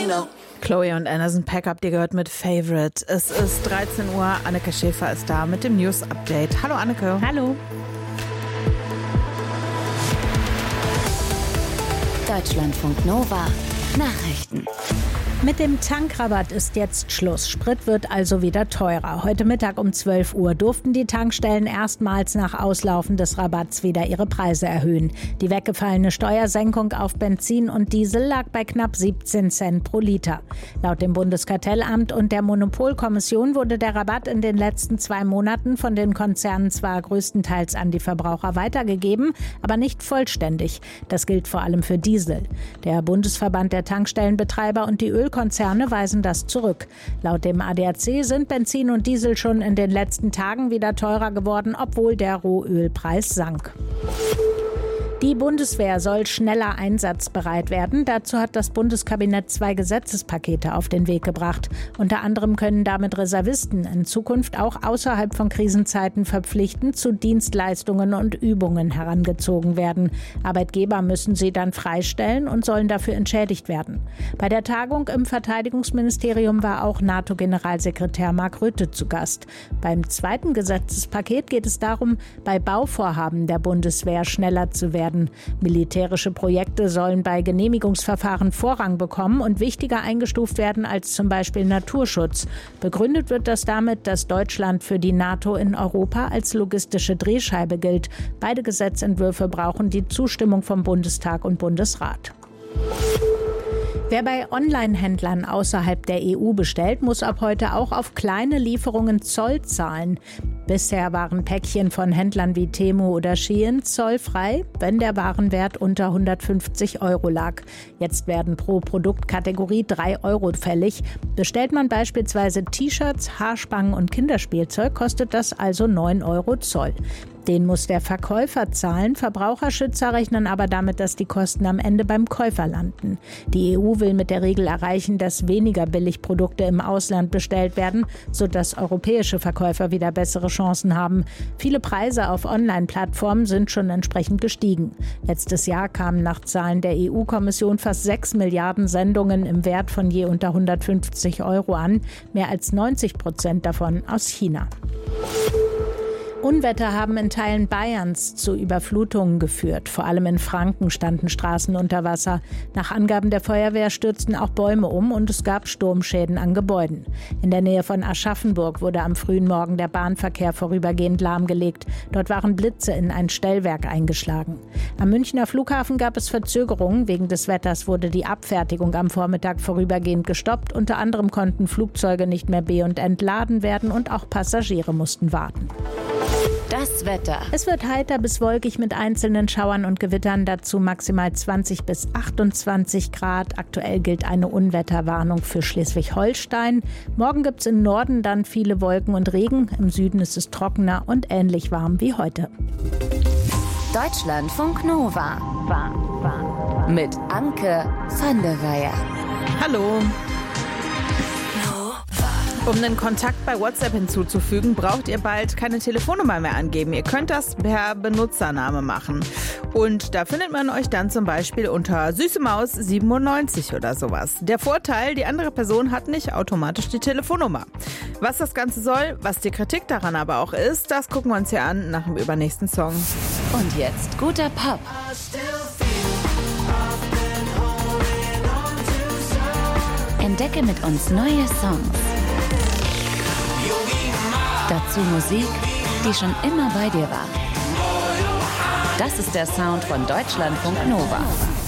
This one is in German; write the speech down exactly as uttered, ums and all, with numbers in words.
Casino. Chloe und Anderson Paak habt ihr gehört mit Favorite. Es ist dreizehn Uhr, Anneke Schäfer ist da mit dem News-Update. Hallo Anneke. Hallo. Deutschlandfunk Nova Nachrichten. Mit dem Tankrabatt ist jetzt Schluss. Sprit wird also wieder teurer. Heute Mittag um zwölf Uhr durften die Tankstellen erstmals nach Auslaufen des Rabatts wieder ihre Preise erhöhen. Die weggefallene Steuersenkung auf Benzin und Diesel lag bei knapp siebzehn Cent pro Liter. Laut dem Bundeskartellamt und der Monopolkommission wurde der Rabatt in den letzten zwei Monaten von den Konzernen zwar größtenteils an die Verbraucher weitergegeben, aber nicht vollständig. Das gilt vor allem für Diesel. Der Bundesverband der Tankstellenbetreiber und die Ölkonzerne weisen das zurück. Laut dem A D A C sind Benzin und Diesel schon in den letzten Tagen wieder teurer geworden, obwohl der Rohölpreis sank. Die Bundeswehr soll schneller einsatzbereit werden. Dazu hat das Bundeskabinett zwei Gesetzespakete auf den Weg gebracht. Unter anderem können damit Reservisten in Zukunft auch außerhalb von Krisenzeiten verpflichtend zu Dienstleistungen und Übungen herangezogen werden. Arbeitgeber müssen sie dann freistellen und sollen dafür entschädigt werden. Bei der Tagung im Verteidigungsministerium war auch NATO-Generalsekretär Mark Rutte zu Gast. Beim zweiten Gesetzespaket geht es darum, bei Bauvorhaben der Bundeswehr schneller zu werden. Militärische Projekte sollen bei Genehmigungsverfahren Vorrang bekommen und wichtiger eingestuft werden als zum Beispiel Naturschutz. Begründet wird das damit, dass Deutschland für die NATO in Europa als logistische Drehscheibe gilt. Beide Gesetzentwürfe brauchen die Zustimmung vom Bundestag und Bundesrat. Wer bei Online-Händlern außerhalb der E U bestellt, muss ab heute auch auf kleine Lieferungen Zoll zahlen. Bisher waren Päckchen von Händlern wie Temu oder Shein zollfrei, wenn der Warenwert unter hundertfünfzig Euro lag. Jetzt werden pro Produktkategorie drei Euro fällig. Bestellt man beispielsweise T-Shirts, Haarspangen und Kinderspielzeug, kostet das also neun Euro Zoll. Den muss der Verkäufer zahlen. Verbraucherschützer rechnen aber damit, dass die Kosten am Ende beim Käufer landen. Die E U will mit der Regel erreichen, dass weniger Billigprodukte im Ausland bestellt werden, sodass europäische Verkäufer wieder bessere Chancen haben. Viele Preise auf Online-Plattformen sind schon entsprechend gestiegen. Letztes Jahr kamen nach Zahlen der E U-Kommission fast sechs Milliarden Sendungen im Wert von je unter hundertfünfzig Euro an, mehr als neunzig Prozent davon aus China. Unwetter haben in Teilen Bayerns zu Überflutungen geführt. Vor allem in Franken standen Straßen unter Wasser. Nach Angaben der Feuerwehr stürzten auch Bäume um und es gab Sturmschäden an Gebäuden. In der Nähe von Aschaffenburg wurde am frühen Morgen der Bahnverkehr vorübergehend lahmgelegt. Dort waren Blitze in ein Stellwerk eingeschlagen. Am Münchner Flughafen gab es Verzögerungen. Wegen des Wetters wurde die Abfertigung am Vormittag vorübergehend gestoppt. Unter anderem konnten Flugzeuge nicht mehr be- und entladen werden und auch Passagiere mussten warten. Das Wetter. Es wird heiter bis wolkig mit einzelnen Schauern und Gewittern, dazu maximal zwanzig bis achtundzwanzig Grad. Aktuell gilt eine Unwetterwarnung für Schleswig-Holstein. Morgen gibt es im Norden dann viele Wolken und Regen. Im Süden ist es trockener und ähnlich warm wie heute. Deutschlandfunk Nova. Mit Anke van der Weyer. Hallo. Um einen Kontakt bei WhatsApp hinzuzufügen, braucht ihr bald keine Telefonnummer mehr angeben. Ihr könnt das per Benutzername machen. Und da findet man euch dann zum Beispiel unter Süße Maus siebenundneunzig oder sowas. Der Vorteil, die andere Person hat nicht automatisch die Telefonnummer. Was das Ganze soll, was die Kritik daran aber auch ist, das gucken wir uns hier an nach dem übernächsten Song. Und jetzt guter Pop. Entdecke mit uns neue Songs. Dazu Musik, die schon immer bei dir war. Das ist der Sound von Deutschlandfunk Nova.